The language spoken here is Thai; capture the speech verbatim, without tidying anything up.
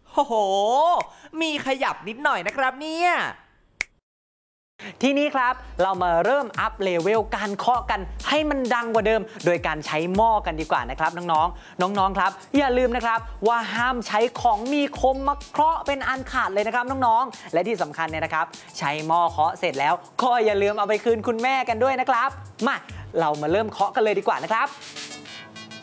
โอ้โหมีขยับนิดหน่อยนะครับเนี่ยทีนี้ครับเรามาเริ่มอัพเลเวลการเคาะกันให้มันดังกว่าเดิมโดยการใช้หม้อกันดีกว่านะครับน้องๆน้องๆครับอย่าลืมนะครับว่าห้ามใช้ของมีคมมาเคาะเป็นอันขาดเลยนะครับน้องๆและที่สำคัญเนี่ยนะครับใช้หม้อเคาะเสร็จแล้วก็อย่าลืมเอาไปคืนคุณแม่กันด้วยนะครับมาเรามาเริ่มเคาะกันเลยดีกว่านะครับ